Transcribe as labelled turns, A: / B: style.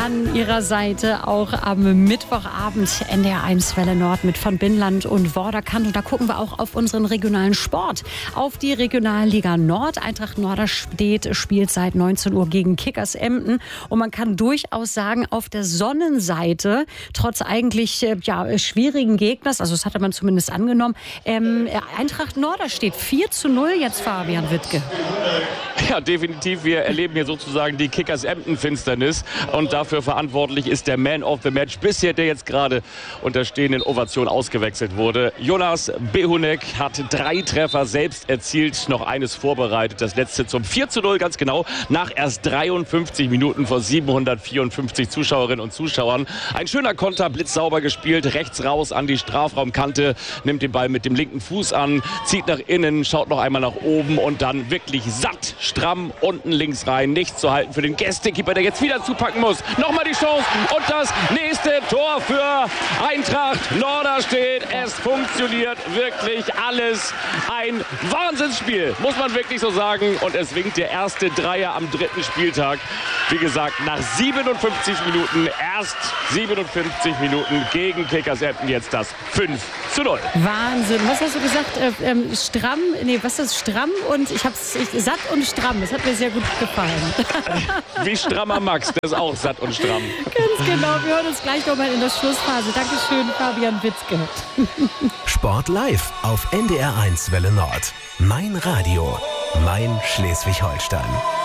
A: an ihrer Seite auch am Mittwochabend NDR1 Welle Nord mit von Binnland und Vorderkant. Und da gucken wir auch auf unseren regionalen Sport, auf die Regionalliga Nord. Eintracht Norderstedt spielt seit 19 Uhr gegen Kickers Emden. Und man kann durchaus sagen, auf der Sonnenseite, trotz eigentlich schwierigen Gegners, also das hatte man zumindest angenommen, Eintracht Norderstedt 4:0 jetzt Fabian Wittke.
B: Ja, definitiv. Wir erleben hier sozusagen die Kickers-Emden-Finsternis. Und dafür verantwortlich ist der Man of the Match bisher, der jetzt gerade unter stehenden Ovationen ausgewechselt wurde. Jonas Behunek hat 3 Treffer selbst erzielt, noch eines vorbereitet. Das letzte zum 4:0, ganz genau, nach erst 53 Minuten vor 754 Zuschauerinnen und Zuschauern. Ein schöner Konter, blitzsauber gespielt, rechts raus an die Strafraumkante, nimmt den Ball mit dem linken Fuß an, zieht nach innen, schaut noch einmal nach oben und dann wirklich satt, stramm unten links rein. Nichts zu halten für den Gästekeeper, der jetzt wieder zupacken muss. Nochmal die Chance und das nächste Tor für Eintracht Norderstedt. Es funktioniert wirklich alles. Ein Wahnsinnsspiel, muss man wirklich so sagen. Und es winkt der erste Dreier am 3. Spieltag. Wie gesagt, nach 57 Minuten, erst 57 Minuten gegen Kickers Emden, jetzt das 5:0.
A: Wahnsinn. Was hast du gesagt? Stramm? Nee, was ist stramm? Und satt und stramm. Das hat mir sehr gut gefallen.
B: Wie strammer Max, der ist auch satt und stramm.
A: Ganz genau. Wir hören uns gleich nochmal in der Schlussphase. Dankeschön, Fabian Witzke.
C: Sport live auf NDR1 Welle Nord. Mein Radio, mein Schleswig-Holstein.